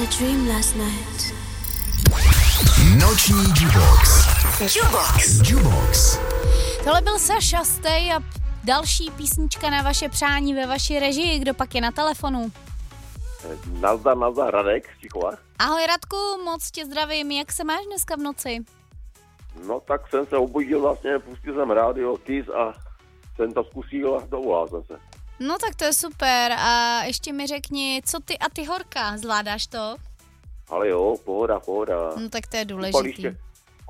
dream last night. Noční Jubox. Tohle byl Saša Stay a další písnička na vaše přání ve vaší režii. Kdo pak je na telefonu? Nazdar, Radek, Čichova. Ahoj Radku, moc tě zdravím. Jak se máš dneska v noci? No tak jsem se obudil vlastně, pustil jsem rádio Kiss a jsem to zkusil a dovolal jsem se. No tak to je super a ještě mi řekni, co ty a ty horka, zvládáš to? Ale jo, pohoda. No tak to je důležitý.